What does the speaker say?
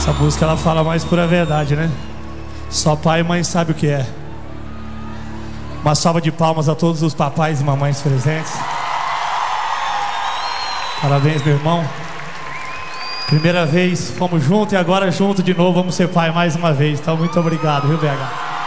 Essa música ela fala mais pura verdade, né? Só pai e mãe sabe o que é. Uma salva de palmas a todos os papais e mamães presentes. Parabéns, meu irmão. Primeira vez, fomos juntos e agora junto de novo, vamos ser pai mais uma vez. Então muito obrigado, viu, BH?